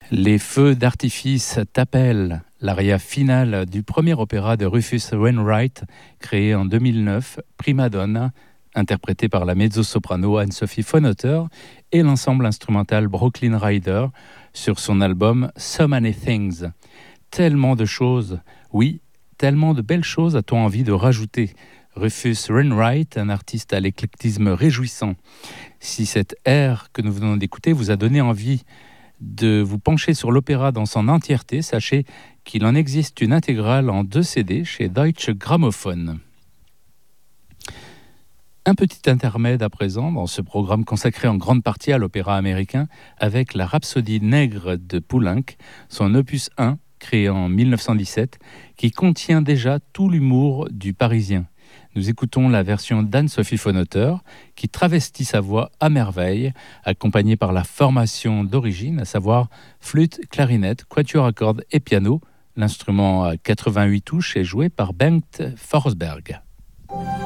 Les feux d'artifice t'appellent, l'aria finale du premier opéra de Rufus Wainwright, créé en 2009, Prima Donna, interprété par la mezzo-soprano Anne-Sophie Phonotter et l'ensemble instrumental Brooklyn Rider sur son album So Many Things. Tellement de choses, oui, tellement de belles choses a-t-on envie de rajouter. Rufus Wainwright, un artiste à l'éclectisme réjouissant. Si cette ère que nous venons d'écouter vous a donné envie de vous pencher sur l'opéra dans son entièreté, sachez qu'il en existe une intégrale en 2 CD chez Deutsche Grammophon. Un petit intermède à présent dans ce programme consacré en grande partie à l'opéra américain avec la Rhapsodie nègre de Poulenc, son opus 1 créé en 1917, qui contient déjà tout l'humour du Parisien. Nous écoutons la version d'Anne-Sophie Phonotter qui travestit sa voix à merveille, accompagnée par la formation d'origine, à savoir flûte, clarinette, quatuor à cordes et piano. L'instrument à 88 touches est joué par Bengt Forsberg.